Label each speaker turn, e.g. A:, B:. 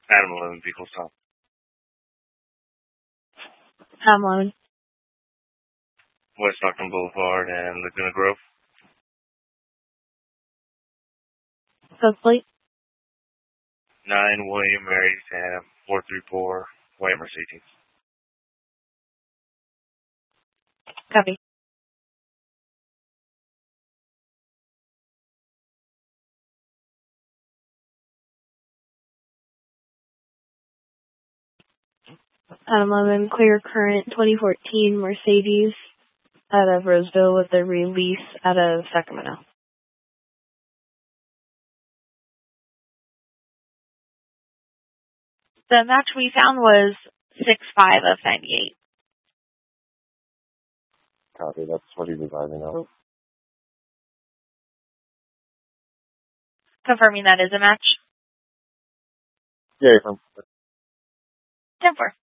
A: Adam 11 Beagles Top.
B: Adam 11.
A: West Stockton Boulevard and Laguna Grove.
B: Code plate.
A: 9 William Mary Sam 434 White Mercedes.
B: Copy. Adam 11, clear current 2014 Mercedes out of Roseville with the release out of Sacramento.
C: The match we found was 6-5 of 98.
D: Copy, that's what he was driving out.
C: Confirming that is a match.
D: Yeah, from
C: 10-4.